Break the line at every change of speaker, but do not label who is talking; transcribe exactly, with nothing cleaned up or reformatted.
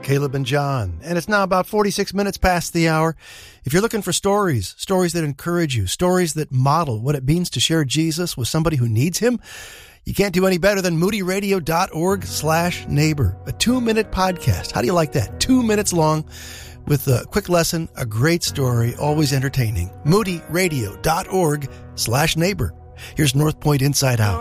Caleb and John, and it's now about forty-six minutes past the hour. If you're looking for stories, stories that encourage you, stories that model what it means to share Jesus with somebody who needs him, you can't do any better than moodyradio.org slash neighbor, a two-minute podcast. How do you like that? Two minutes long with a quick lesson, a great story, always entertaining. moodyradio.org slash neighbor. Here's North Point Inside Out.